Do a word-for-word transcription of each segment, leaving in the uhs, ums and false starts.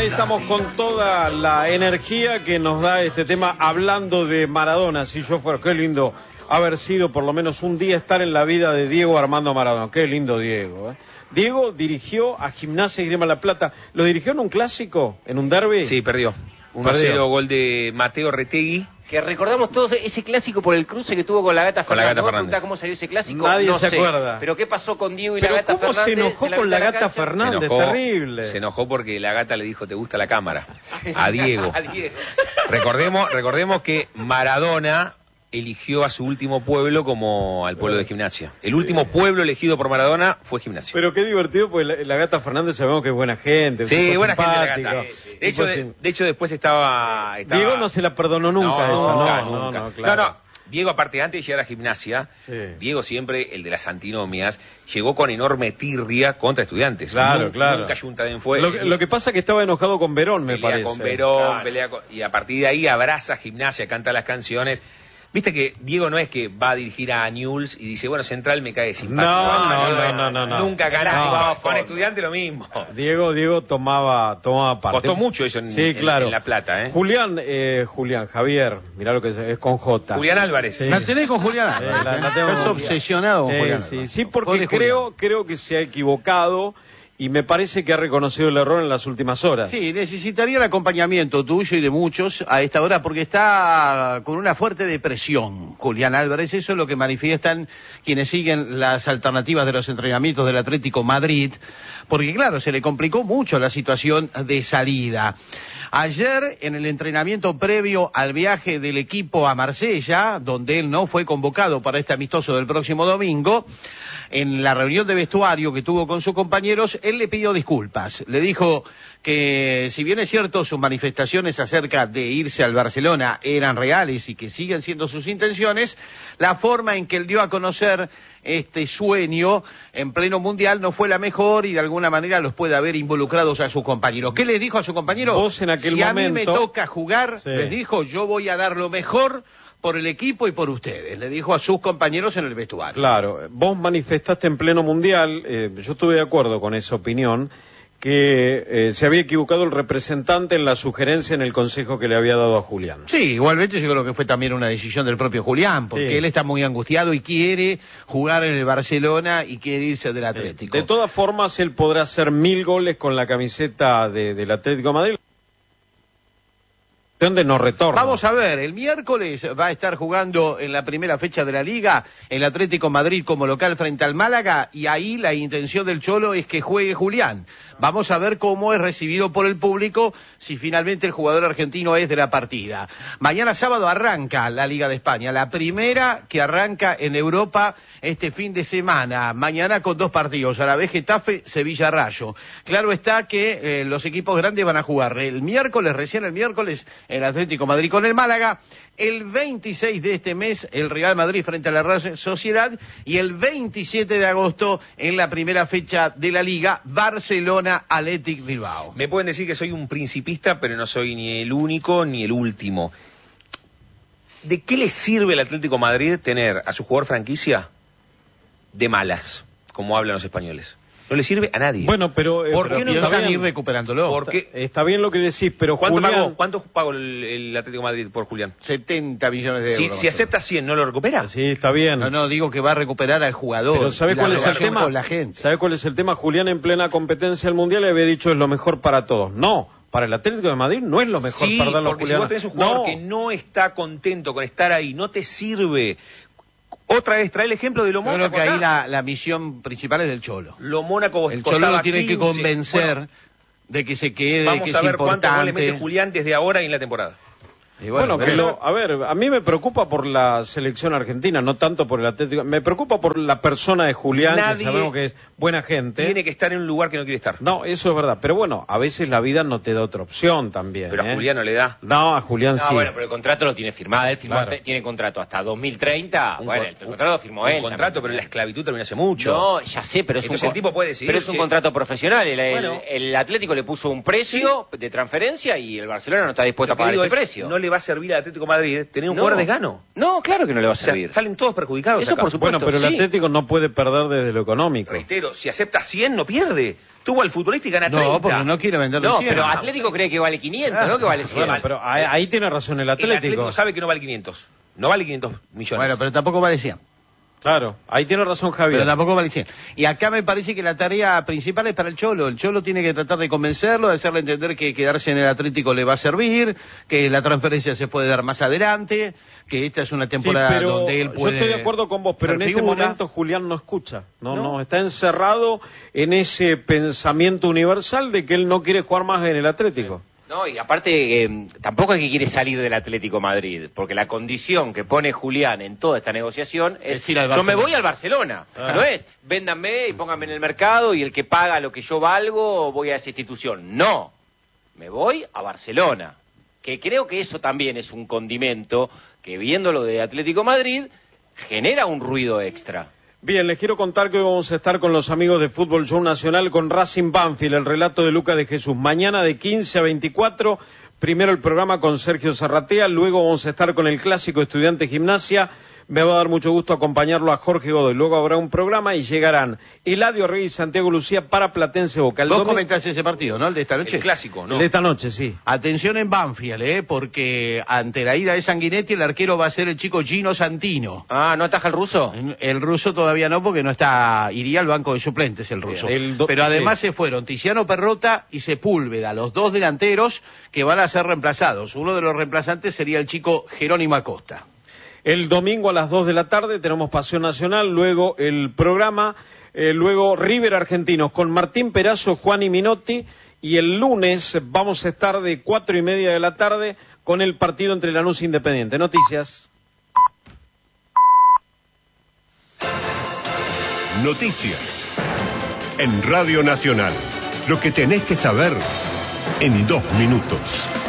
hoy estamos con toda la energía que nos da este tema, hablando de Maradona. Si yo fuera, qué lindo haber sido por lo menos un día estar en la vida de Diego Armando Maradona. Qué lindo Diego, ¿eh? Diego dirigió a Gimnasia y Grima La Plata. ¿Lo dirigió en un clásico? ¿En un derbi? Sí, perdió. uno a cero, gol de Mateo Retegui. Que recordamos todos ese clásico por el cruce que tuvo con la Gata Fernández. Con la Gata Fernández. ¿Cómo salió ese clásico? Nadie no se sé. acuerda. Pero ¿qué pasó con Diego y Pero la Gata ¿cómo Fernández? se enojó con la Gata cancha? Fernández? Se enojó, Terrible. Se enojó porque la Gata le dijo, te gusta la cámara. A Diego. A Diego. Recordemos, recordemos que Maradona eligió a su último pueblo como al pueblo de Gimnasia. El último pueblo elegido por Maradona fue Gimnasia. Pero qué divertido, porque la, la Gata Fernández sabemos que es buena gente. Sí, buena simpático. gente la Gata. De hecho, de, de hecho después estaba, estaba... Diego no se la perdonó nunca, no, eso, nunca, no, nunca. no, no, No, claro. no, Diego, aparte, antes de llegar a Gimnasia, sí. Diego siempre, el de las antinomias, llegó con enorme tirria contra Estudiantes. Claro, nunca, claro. Nunca Junta fue. Lo, lo que pasa es que estaba enojado con Verón, me pelea parece. con Verón, Claro. pelea con... Y a partir de ahí abraza a Gimnasia, canta las canciones. Viste que Diego no es que va a dirigir a Newell's y dice, bueno, Central me cae simpático. No, no, no, no, no, no. Nunca carajo. No. Con Estudiante lo mismo. Diego, Diego tomaba, tomaba parte. Costó mucho eso en, sí, en, claro. en La Plata, ¿eh? Julián, eh, Julián, Javier, mirá lo que es, es con J. Julián Álvarez. Sí. La tenés con Julián. Sí, la- la tengo Estás con- obsesionado con Sí, Julián. sí, sí, porque Pobre creo, Julián. creo que se ha equivocado y me parece que ha reconocido el error en las últimas horas. Sí, necesitaría el acompañamiento tuyo y de muchos a esta hora porque está con una fuerte depresión, Julián Álvarez. Eso es lo que manifiestan quienes siguen las alternativas de los entrenamientos del Atlético Madrid, porque claro, se le complicó mucho la situación de salida. Ayer, en el entrenamiento previo al viaje del equipo a Marsella, donde él no fue convocado para este amistoso del próximo domingo, en la reunión de vestuario que tuvo con sus compañeros, él le pidió disculpas. Le dijo que, si bien es cierto, sus manifestaciones acerca de irse al Barcelona eran reales y que siguen siendo sus intenciones, la forma en que él dio a conocer este sueño en pleno mundial no fue la mejor y de alguna manera los puede haber involucrados a sus compañeros. ¿Qué les dijo a sus compañeros? Vos en aquel si a mí me momento- toca jugar, Sí. les dijo, yo voy a dar lo mejor por el equipo y por ustedes. Le dijo a sus compañeros en el vestuario. Claro, vos manifestaste en pleno mundial, eh, yo estuve de acuerdo con esa opinión, que eh, se había equivocado el representante en la sugerencia en el consejo que le había dado a Julián. Sí, igualmente yo creo que fue también una decisión del propio Julián, porque Sí. él está muy angustiado y quiere jugar en el Barcelona y quiere irse del Atlético. De todas formas, él podrá hacer mil goles con la camiseta de, del Atlético de Madrid. ¿De dónde no retorna? Vamos a ver, el miércoles va a estar jugando en la primera fecha de la Liga el Atlético Madrid como local frente al Málaga y ahí la intención del Cholo es que juegue Julián. Vamos a ver cómo es recibido por el público si finalmente el jugador argentino es de la partida. Mañana sábado arranca la Liga de España, la primera que arranca en Europa este fin de semana. Mañana con dos partidos, a la vez Getafe, Sevilla Rayo. Claro está que eh, los equipos grandes van a jugar el miércoles, recién el miércoles, el Atlético Madrid con el Málaga, el veintiséis de este mes el Real Madrid frente a la Real Sociedad y el veintisiete de agosto en la primera fecha de la Liga, Barcelona Athletic Bilbao. Me pueden decir que soy un principista, pero no soy ni el único ni el último. ¿De qué le sirve al Atlético Madrid tener a su jugador franquicia de malas, como hablan los españoles? No le sirve a nadie. Bueno, pero... eh, ¿Por pero qué no está Piensan bien. ir recuperándolo. ¿Por qué? Está bien lo que decís, pero ¿Cuánto Julián... pagó, ¿Cuánto pagó el, el Atlético de Madrid por Julián? setenta millones de Si, euros. si acepta cien, ¿no lo recupera? Sí, está bien. No, no, digo que va a recuperar al jugador. Pero ¿sabe y la cuál es el relación tema? con la gente. ¿Sabe cuál es el tema? Julián en plena competencia del Mundial le había dicho es lo mejor para todos. No, para el Atlético de Madrid no es lo mejor Sí, para darlo a porque si Julián. vos tenés un jugador No. que no está contento con estar ahí, no te sirve. Otra vez, trae el ejemplo de lo Yo Mónaco creo que ahí acá. la, la misión principal es del Cholo. Lo Mónaco El costaba Cholo lo tiene que quince. convencer Bueno, de que se quede, vamos que a es ver cuántos goles mete importante. Julián desde ahora y en la temporada. Y Bueno, que veremos. lo- a ver, a mí me preocupa por la selección argentina, no tanto por el Atlético. Me preocupa por la persona de Julián, Nadie que sabemos que es buena gente. Tiene que estar en un lugar que no quiere estar. No, eso es verdad. Pero bueno, a veces la vida no te da otra opción también. Pero a ¿eh? Julián no le da. No, a Julián No, sí. bueno, pero el contrato lo tiene firmado. Él firmó, Claro. te- tiene contrato hasta dos mil treinta. Un bueno, con- el contrato lo firmó un él. contrato, también. pero la esclavitud terminó hace mucho. No, ya sé, pero es Entonces un el tipo puede decidir, Pero es un che. contrato profesional. El, el- Bueno. el Atlético le puso un precio de transferencia y el Barcelona no está dispuesto Lo a que pagar digo ese es, precio. no le le va a servir al Atlético de Madrid tener un No. jugador desgano? No, claro que no le va a O sea, servir. salen todos perjudicados Eso acá. por supuesto. Bueno, pero el sí. Atlético no puede perder desde lo económico. Reitero, si acepta cien, no pierde. Tuvo al futbolista y gana treinta. No, porque no quiere venderlo No, cien. pero Atlético cree que vale quinientos, no que vale cien. Bueno, pero ahí, ahí tiene razón el El Atlético. Atlético sabe que no vale quinientos. No vale quinientos millones. Bueno, pero tampoco vale cien. Claro, ahí tiene razón Javier. Pero tampoco vale cien. Y acá me parece que la tarea principal es para el Cholo. El Cholo tiene que tratar de convencerlo, de hacerle entender que quedarse en el Atlético le va a servir, que la transferencia se puede dar más adelante, que esta es una Sí, temporada pero donde él puede. yo estoy de acuerdo con vos, pero en ser este figura. momento Julián no escucha. No, no, No. está encerrado en ese pensamiento universal de que él no quiere jugar más en el Atlético. No, y aparte, eh, tampoco es que quiere salir del Atlético Madrid, porque la condición que pone Julián en toda esta negociación es, Es ir al yo me Barcelona. voy al Barcelona, Ah. no es, véndanme y pónganme en el mercado y el que paga lo que yo valgo, voy a esa institución. No, me voy a Barcelona, que creo que eso también es un condimento que viéndolo de Atlético Madrid genera un ruido extra. Bien, les quiero contar que hoy vamos a estar con los amigos de Fútbol Show Nacional con Racing Banfield, el relato de Lucas de Jesús. Mañana de quince a veinticuatro, primero el programa con Sergio Zarratea, luego vamos a estar con el clásico Estudiante Gimnasia. Me va a dar mucho gusto acompañarlo a Jorge Godoy. Luego habrá un programa y llegarán Eladio Reyes y Santiago Lucía para Platense Boca. El Vos domingo- comentaste ese partido, ¿no? El de esta noche. El clásico, ¿no? El de esta noche, sí. Atención en Banfield, ¿eh? Porque ante la ida de Sanguinetti el arquero va a ser el chico Gino Santino. Ah, ¿no ataja el ruso? El ruso todavía no, porque no está, iría al banco de suplentes el ruso. El do- Pero además sí. se fueron Tiziano Perrota y Sepúlveda, los dos delanteros que van a ser reemplazados. Uno de los reemplazantes sería el chico Jerónimo Acosta. El domingo a las dos de la tarde tenemos Pasión Nacional, luego el programa, eh, luego River Argentinos con Martín Perazo, Juan y Minotti, y el lunes vamos a estar de cuatro y media de la tarde con el partido entre Lanús e Independiente. Noticias. Noticias. En Radio Nacional. Lo que tenés que saber en dos minutos.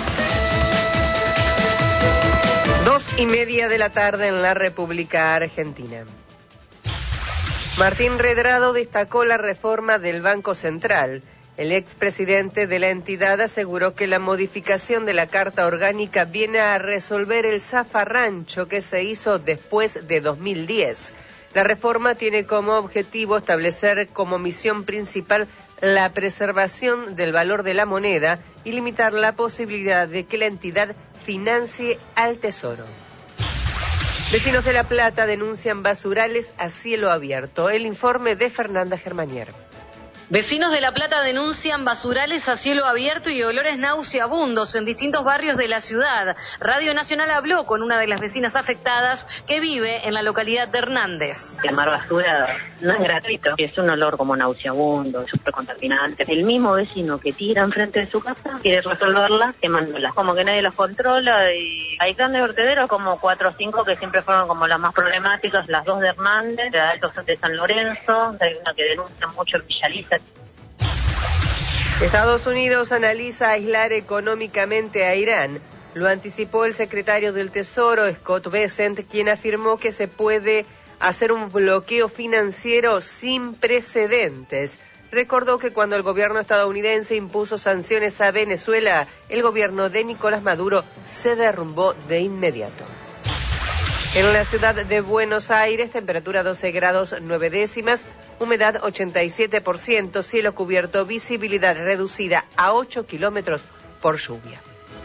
Dos y media de la tarde en la República Argentina. Martín Redrado destacó la reforma del Banco Central. El expresidente de la entidad aseguró que la modificación de la Carta Orgánica viene a resolver el zafarrancho que se hizo después de dos mil diez. La reforma tiene como objetivo establecer como misión principal la preservación del valor de la moneda y limitar la posibilidad de que la entidad financie al Tesoro. Vecinos de La Plata denuncian basurales a cielo abierto. El informe de Fernanda Germanier. Vecinos de La Plata denuncian basurales a cielo abierto y olores nauseabundos en distintos barrios de la ciudad. Radio Nacional habló con una de las vecinas afectadas que vive en la localidad de Hernández. Quemar basura no es gratuito, es un olor como nauseabundo, súper contaminante. El mismo vecino que tira enfrente de su casa quiere resolverla quemándola. Como que nadie los controla y hay grandes vertederos, como cuatro o cinco que siempre fueron como las más problemáticas, las dos de Hernández, la Alto de San Lorenzo, hay una que denuncia mucho en Villaliza. Estados Unidos analiza aislar económicamente a Irán. Lo anticipó el secretario del Tesoro, Scott Bessent, quien afirmó que se puede hacer un bloqueo financiero sin precedentes. Recordó que cuando el gobierno estadounidense impuso sanciones a Venezuela, el gobierno de Nicolás Maduro se derrumbó de inmediato. En la ciudad de Buenos Aires, temperatura doce grados nueve décimas, humedad ochenta y siete por ciento, cielo cubierto, visibilidad reducida a ocho kilómetros por lluvia.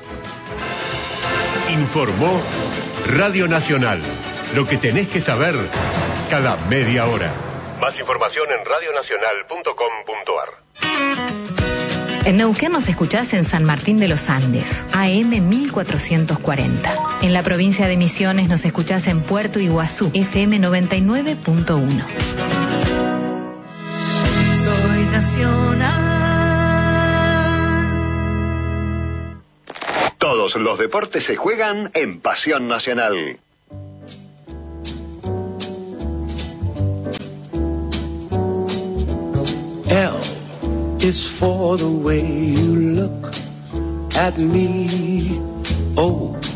Informó Radio Nacional. Lo que tenés que saber cada media hora. Más información en radionacional punto com punto ar. En Neuquén nos escuchás en San Martín de los Andes, A M mil cuatrocientos cuarenta. En la provincia de Misiones nos escuchás en Puerto Iguazú, F M noventa y nueve punto uno. Soy nacional. Todos los deportes se juegan en Pasión Nacional. L is for the way you look at me. O